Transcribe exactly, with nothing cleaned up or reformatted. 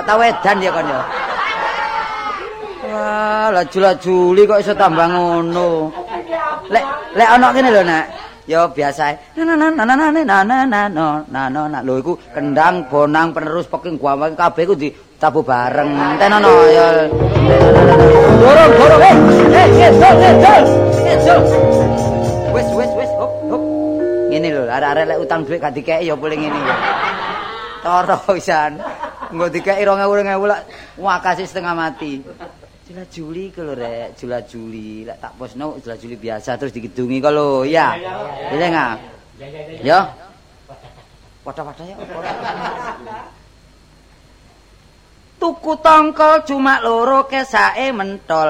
Tak tau edan ya kon ya. Wah, laju-lajuli kok iso tambah ngono. Lek lek ana kene lho, Nak. Ya biasa. Nana lho iku kendang, bonang, penerus peking guawang kabeh iku ditabuh bareng. Tenono ya. Dorong, dorong. Eh, eh, eh, dol, eh, dol. Eh, dol. Wis, wis, wis. Hop, hop. Ngene lho, arek-arek lek utang dhuwit gak dikeki ya boleh ngene ya. Toro pisan. Engko dikeki dua ribu dua ribu lak wakase setengah mati. Jula Juli iku lho rek, Jula Juli. Lek tak posno Jula Juli biasa terus dikidungi kok lho, ya. Iya enggak? Ya. Padha-padha ya. Tuku tongkol cuma loro kesake mentol.